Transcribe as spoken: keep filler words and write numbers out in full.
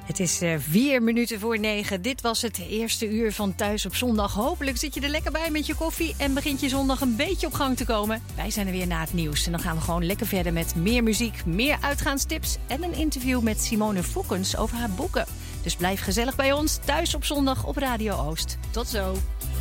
Het is uh, vier minuten voor negen. Dit was het eerste uur van Thuis op Zondag. Hopelijk zit je er lekker bij met je koffie en begint je zondag een beetje op gang te komen. Wij zijn er weer na het nieuws en dan gaan we gewoon lekker verder met meer muziek, meer uitgaanstips en een interview met Simone Fokkens over haar boeken. Dus blijf gezellig bij ons Thuis op Zondag op Radio Oost. Tot zo!